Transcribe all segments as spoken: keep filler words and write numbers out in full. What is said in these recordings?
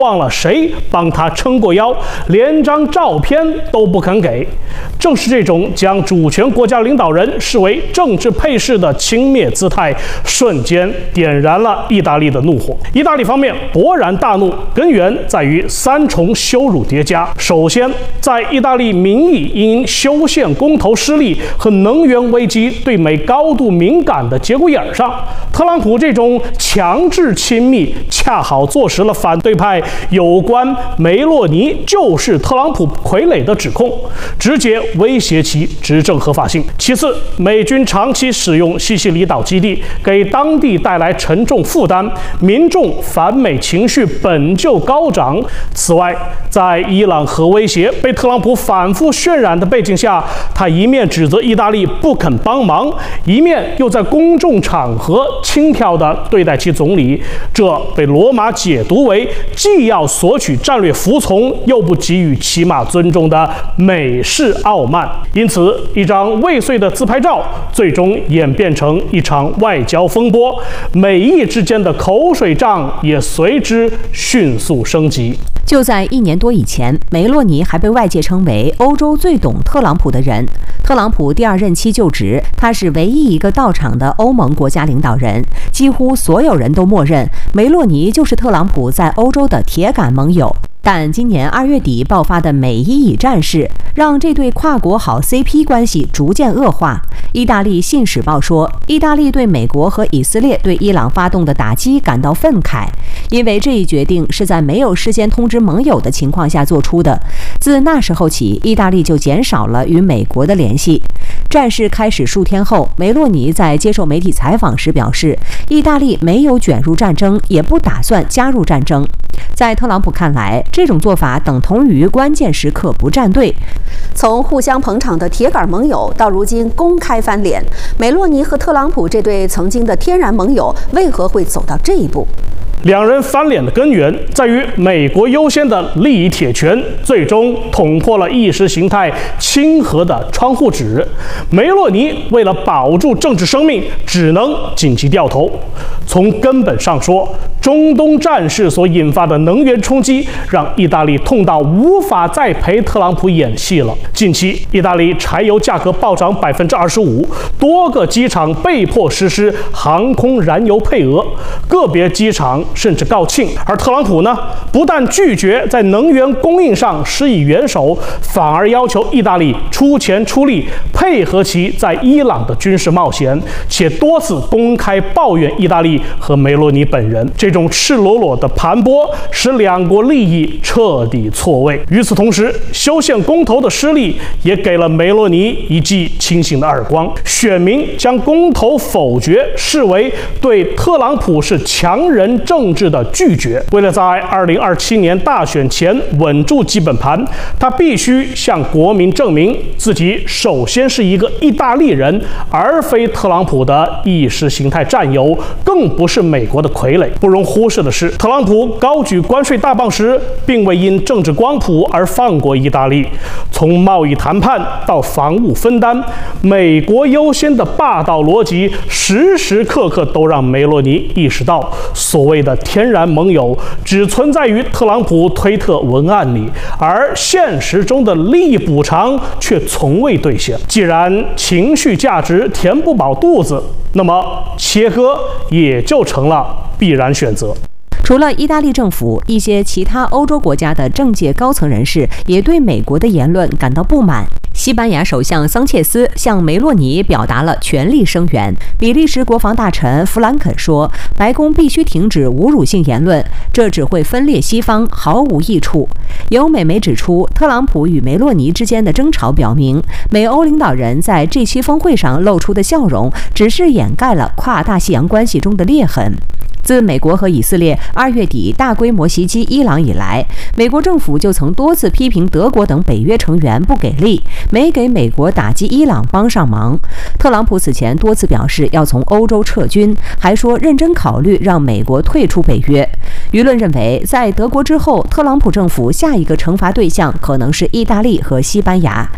忘了谁帮他撑过腰，连张照片都不肯给。正是这种将主权国家领导人视为政治配饰的轻蔑姿态，瞬间点燃了意大利的怒火。意大利方面勃然大怒，根源在于三重羞辱叠加。首先，在意大利民意因修宪公投失利和能源危机对美高度敏感的节骨眼上，特朗普这种强制亲密，恰好坐实了反对派有关梅洛尼就是特朗普傀儡的指控，直接威胁其执政合法性。其次，美军长期使用西西里岛基地，给当地带来沉重负担，民众反美情绪本就高涨。此外，在伊朗核威胁被特朗普反复渲染的背景下，他一面指责意大利不肯帮忙，一面又在公众场合轻佻地对待其总理，这被罗马解读为既要索取战略服从，又不给予起码尊重的美式傲慢。因此，一张未遂的自拍照最终演变成一场外交风波，美意之间的口水仗也随之迅速升级。 就在一年多以前，梅洛尼还被外界称为欧洲最懂特朗普的人。特朗普第二任期就职，他是唯一一个到场的欧盟国家领导人，几乎所有人都默认梅洛尼就是特朗普在欧洲的铁杆盟友。但今年二月底爆发的美伊以战事，让这对跨国好 C P 关系逐渐恶化。意大利《信使报》说，意大利对美国和以色列对伊朗发动的打击感到愤慨，因为这一决定是在没有事先通知盟友的情况下做出的。自那时候起，意大利就减少了与美国的联系。战事开始数天后，梅洛尼在接受媒体采访时表示，意大利没有卷入战争，也不打算加入战争。在特朗普看来，这种做法等同于关键时刻不站队。从互相捧场的铁杆盟友到如今公开翻脸，梅洛尼和特朗普这对曾经的天然盟友为何会走到这一步？ 两人翻脸的根源在于美国优先的利益铁拳，最终捅破了意识形态亲和的窗户纸。梅洛尼为了保住政治生命，只能紧急掉头。从根本上说，中东战事所引发的能源冲击，让意大利痛到无法再陪特朗普演戏了。近期，意大利柴油价格暴涨百分之二十五，多个机场被迫实施航空燃油配额，个别机场甚至告罄。而特朗普呢，不但拒绝在能源供应上施以援手，反而要求意大利出钱出力配合其在伊朗的军事冒险，且多次公开抱怨意大利和梅洛尼本人。这种赤裸裸的盘剥使两国利益彻底错位。与此同时，修宪公投的失利也给了梅洛尼一记清醒的耳光。选民将公投否决视为对特朗普是强人政治的拒绝。为了在二零二七年大选前稳住基本盘，他必须向国民证明自己首先是一个意大利人，而非特朗普的意识形态战友，更不是美国的傀儡。不容忽视的是，特朗普高举关税大棒时，并未因政治光谱而放过意大利。从贸易谈判到防务分担，美国优先的霸道逻辑，时时刻刻都让梅洛尼意识到，所谓的天然盟友只存在于特朗普推特文案里，而现实中的利益补偿却从未兑现。既然情绪价值填不饱肚子，那么切割也就成了必然选择。 除了意大利政府，一些其他欧洲国家的政界高层人士也对美国的言论感到不满。西班牙首相桑切斯向梅洛尼表达了全力声援。比利时国防大臣弗兰肯说，白宫必须停止侮辱性言论，这只会分裂西方，毫无益处。有美媒指出，特朗普与梅洛尼之间的争吵表明，美欧领导人在这期峰会上露出的笑容，只是掩盖了跨大西洋关系中的裂痕。自美国和以色列二月底大规模袭击伊朗以来，美国政府就曾多次批评德国等北约成员不给力，没给美国打击伊朗帮上忙。特朗普此前多次表示要从欧洲撤军，还说认真考虑让美国退出北约。舆论认为，在德国之后，特朗普政府下一个惩罚对象可能是意大利和西班牙。从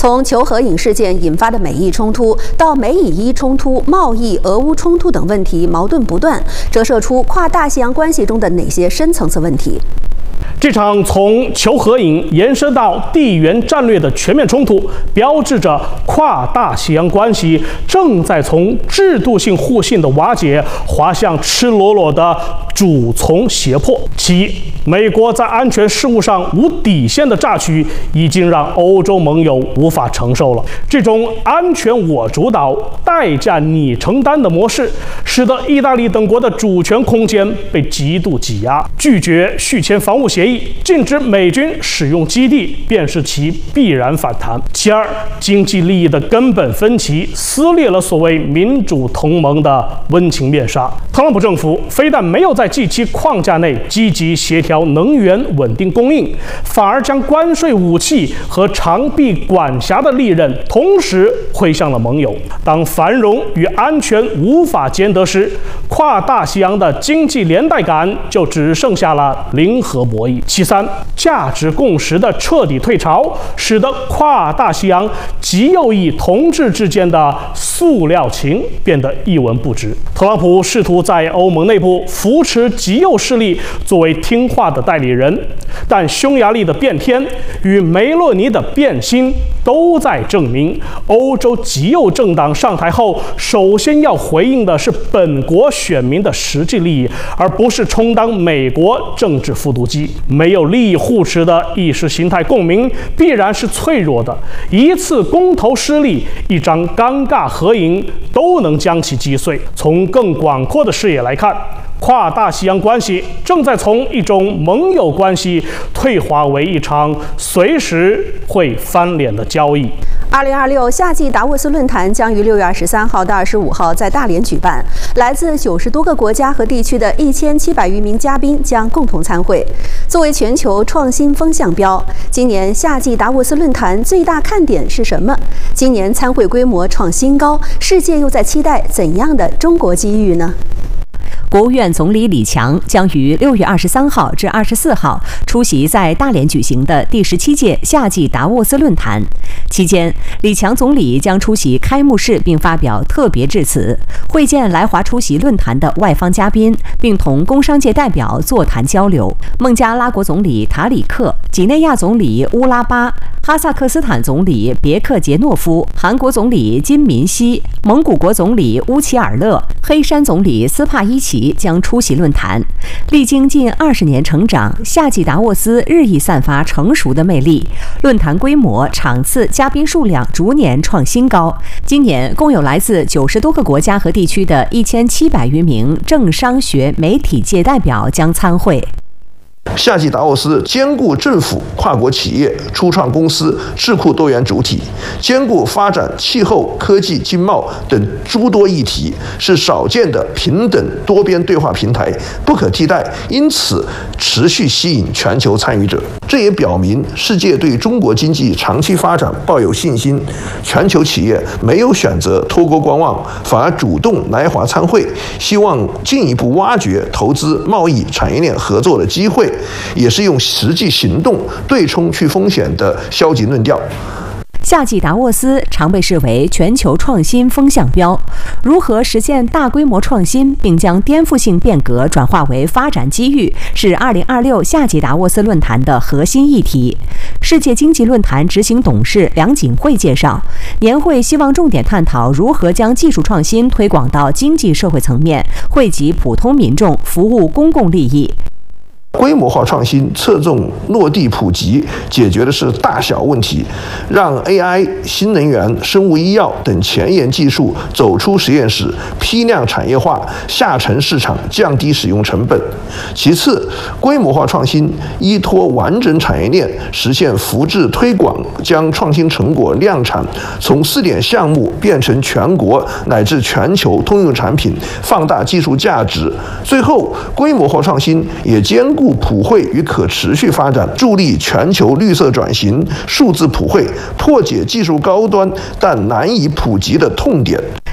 从求和影事件引发的美伊冲突，到美以伊冲突、贸易、俄乌冲突等问题矛盾不断，折射出跨大西洋关系中的哪些深层次问题？ 这场从求和影延伸到地缘战略的全面冲突，标志着跨大西洋关系正在从制度性互信的瓦解滑向赤裸裸的主从胁迫。其一，美国在安全事务上无底线的榨取，已经让欧洲盟友无法承受了。这种安全我主导、代价你承担的模式，使得意大利等国的主权空间被极度挤压。拒绝续签防务协议，禁止美军使用基地，便是其必然反弹。其二，经济利益的根本分歧撕裂了所谓民主同盟的温情面纱。特朗普政府非但没有在既期框架内积极协调能源稳定供应，反而将关税武器和长臂管辖的利刃同时挥向了盟友。当繁荣与安全无法兼得时，跨大西洋的经济连带感就只剩下了零和博弈。其三，价值共识的彻底退潮，使得跨大西洋极右翼同志之间的塑料情变得一文不值。特朗普试图在欧盟内部扶持极右势力作为听话的代理人，但匈牙利的变天与梅洛尼的变心都在证明，欧洲极右政党上台后，首先要回应的是本国选民的实际利益，而不是充当美国政治复读机。没有利益互持的意识形态共鸣必然是脆弱的，一次公投失利，一张尴尬合影都能将其击碎。从更广阔的视野来看，跨大西洋关系正在从一种盟友关系退化为一场随时会翻脸的交易。 二零二六夏季达沃斯论坛将于六月二十三号到二十五号在大连举办，来自九十多个国家和地区的一千七百余名嘉宾将共同参会。作为全球创新风向标，今年夏季达沃斯论坛最大看点是什么？今年参会规模创新高，世界又在期待怎样的中国机遇呢？ 国务院总理李强将于六月二十三号至二十四号出席在大连举行的第十七届夏季达沃斯论坛。期间，李强总理将出席开幕式并发表特别致辞，会见来华出席论坛的外方嘉宾，并同工商界代表座谈交流。孟加拉国总理塔里克、几内亚总理乌拉巴、哈萨克斯坦总理别克杰诺夫、韩国总理金民希、蒙古国总理乌齐尔勒、黑山总理斯帕伊奇将出席论坛。历经近二十年成长，夏季达沃斯日益散发成熟的魅力，论坛规模、场次、嘉宾数量逐年创新高。今年共有来自九十多个国家和地区的一千七百余名政商学媒体界代表将参会。 夏季达沃斯兼顾政府、跨国企业、初创公司、智库多元主体，兼顾发展气候、科技、经贸等诸多议题，是少见的平等多边对话平台，不可替代，因此持续吸引全球参与者。这也表明世界对中国经济长期发展抱有信心，全球企业没有选择脱钩观望，反而主动来华参会，希望进一步挖掘投资、贸易、产业链合作的机会，也是用实际行动对冲去风险的消极论调。 夏季达沃斯常被视为全球创新风向标，如何实现大规模创新，并将颠覆性变革转化为发展机遇，是二零二六夏季达沃斯论坛的核心议题。世界经济论坛执行董事梁锦惠介绍，年会希望重点探讨如何将技术创新推广到经济社会层面，惠及普通民众，服务公共利益。 规模化创新侧重落地普及，解决的是大小问题，让 A I、新能源、生物医药等前沿技术走出实验室，批量产业化，下沉市场，降低使用成本。其次，规模化创新依托完整产业链，实现复制推广，将创新成果量产，从试点项目变成全国乃至全球通用产品，放大技术价值。最后，规模化创新也兼顾普惠与可持续发展，助力全球绿色转型、数字普惠，破解技术高端但难以普及的痛点。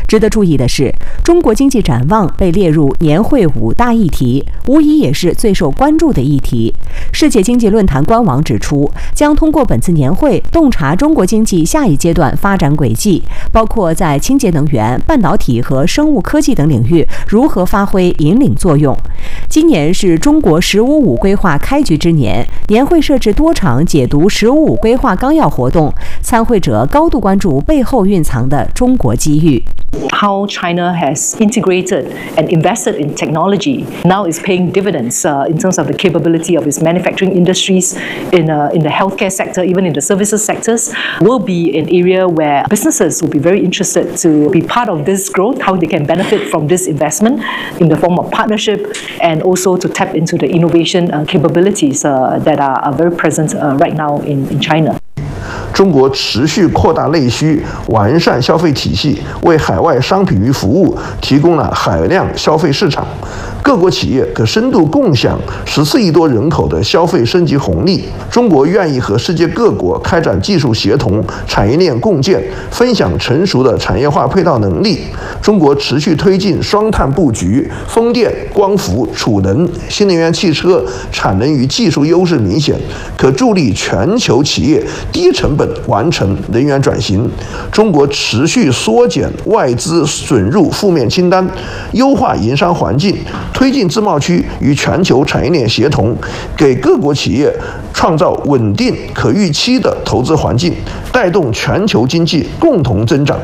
值得注意的是，中国经济展望被列入年会五大议题，无疑也是最受关注的议题。世界经济论坛官网指出，将通过本次年会洞察中国经济下一阶段发展轨迹，包括在清洁能源、半导体和生物科技等领域如何发挥引领作用。今年是中国“十五五”规划开局之年，年会设置多场解读“十五五”规划纲要活动，参会者高度关注背后蕴藏的中国机遇。 How China has integrated and invested in technology now is paying dividends uh, in terms of the capability of its manufacturing industries, in uh, in the healthcare sector, even in the services sectors, will be an area where businesses will be very interested to be part of this growth, how they can benefit from this investment in the form of partnership, and also to tap into the innovation uh, capabilities uh, that are, are very present uh, right now in, in China. 中国持续扩大内需，完善消费体系，为海外商品与服务提供了海量消费市场。各国企业可深度共享十四亿多人口的消费升级红利。中国愿意和世界各国开展技术协同、产业链共建，分享成熟的产业化配套能力。中国持续推进双碳布局，风电、光伏、储能、新能源汽车产能与技术优势明显，可助力全球企业低成本完成能源转型。中国持续缩减外资准入负面清单，优化营商环境，推进自贸区与全球产业链协同，给各国企业创造稳定可预期的投资环境，带动全球经济共同增长。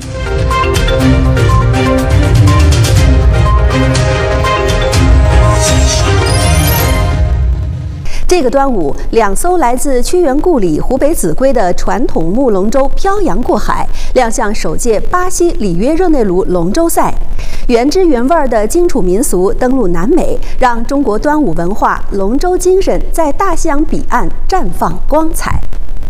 这个端午，两艘来自屈原故里湖北秭归的传统木龙舟漂洋过海，亮相首届巴西里约热内卢龙舟赛。原汁原味的荆楚民俗登陆南美，让中国端午文化、龙舟精神在大西洋彼岸绽放光彩。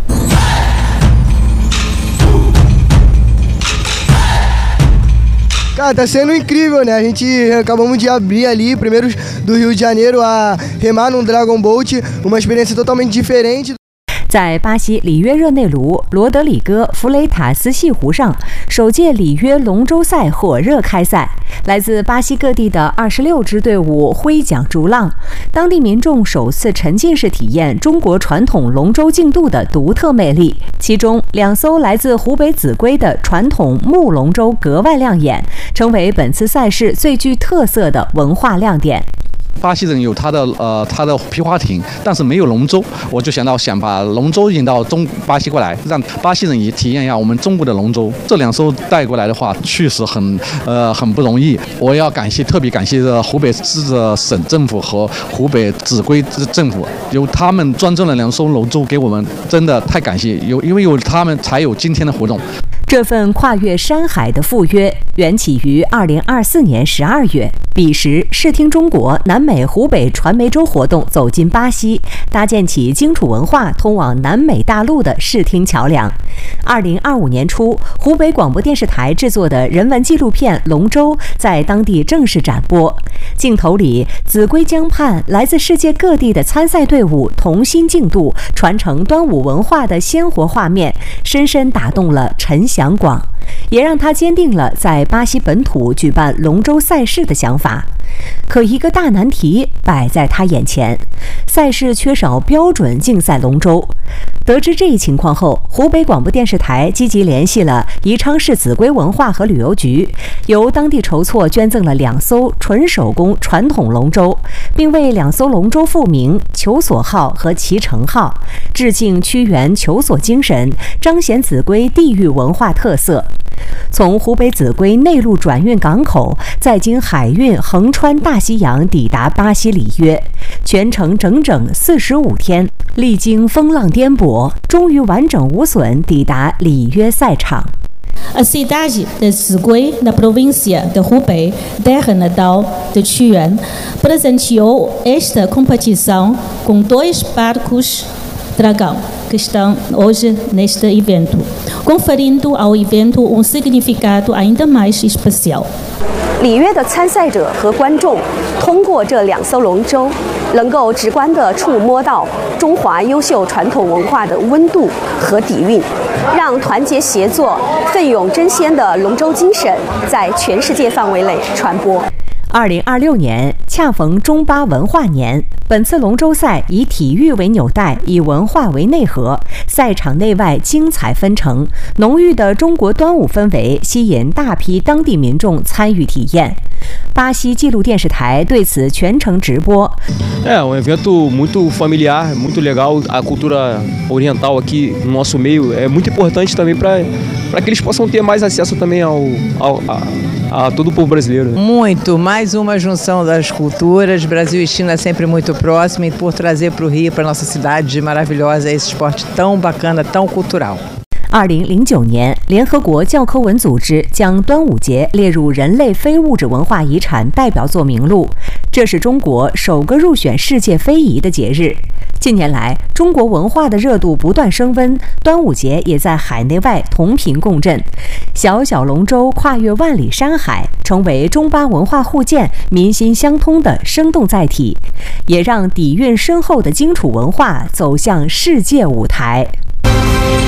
Cara, tá sendo incrível, né? A gente acabamos de abrir ali, primeiro do Rio de Janeiro, a remar num Dragon Boat, uma experiência totalmente diferente. 在巴西里约热内卢罗德里戈弗雷塔斯西湖上，首届里约龙舟赛火热开赛。来自巴西各地的二十六支队伍挥桨逐浪，当地民众首次沉浸式体验中国传统龙舟竞渡的独特魅力。其中，两艘来自湖北秭归的传统木龙舟格外亮眼，成为本次赛事最具特色的文化亮点。 巴西人有他的呃他的皮划艇，但是没有龙舟，我就想到想把龙舟引到中巴西过来，让巴西人也体验一下我们中国的龙舟。这两艘带过来的话，确实很呃很不容易。我要感谢特别感谢湖北市的省政府和湖北秭归政府，有他们专赠了两艘龙舟给我们，真的太感谢。有因为有他们才有今天的活动。 这份跨越山海的赴约缘起于二零二四年十二月，彼时视听中国南美湖北传媒周活动走进巴西，搭建起荆楚文化通往南美大陆的视听桥梁。二零二五年初，湖北广播电视台制作的人文纪录片《龙舟》在当地正式展播。镜头里，秭归江畔来自世界各地的参赛队伍同心竞渡，传承端午文化的鲜活画面，深深打动了陈祥广，也让他坚定了在巴西本土举办龙舟赛事的想法。可一个大难题摆在他眼前，赛事缺少标准竞赛龙舟。得知这一情况后，湖北广播电视台积极联系了宜昌市秭归文化和旅游局，由当地筹措捐赠了两艘纯手工传统龙舟，并为两艘龙舟复名“求索号”和“脐橙号”，致敬屈原求索精神，彰显秭归地域文化特色。从湖北秭归内陆转运港口，再经海运横穿大西洋抵达巴西里约，全程整整四十五天，历经风浪颠簸，终于完整无损抵达里约赛场。 A cidade de秭归, na província de Hubei, terra natal de Yuan, presenteou esta competição com dois barcos Dragão, que estão hoje neste evento, conferindo ao evento um significado ainda mais especial. 里约的参赛者和观众通过这两艘龙舟，能够直观地触摸到中华优秀传统文化的温度和底蕴，让团结协作、奋勇争先的龙舟精神在全世界范围内传播。 二零二六年恰逢中巴文化年，本次龙舟赛以体育为纽带，以文化为内核，赛场内外精彩纷呈，浓郁的中国端午氛围吸引大批当地民众参与体验。巴西纪录电视台对此全程直播。 É um evento muito familiar, muito legal. A cultura oriental aqui no nosso meio é muito importante também para para que eles possam ter mais acesso também ao, ao a, a todo o povo brasileiro. Muito, mais uma junção das culturas. Brasil e China sempre muito próximo e por trazer para o Rio, para nossa cidade maravilhosa, esse esporte tão bacana, tão cultural. 二零零九年，联合国教科文组织将端午节列入人类非物质文化遗产代表作名录，这是中国首个入选世界非遗的节日。近年来，中国文化的热度不断升温，端午节也在海内外同频共振。小小龙舟跨越万里山海，成为中巴文化互鉴、民心相通的生动载体，也让底蕴深厚的荆楚文化走向世界舞台。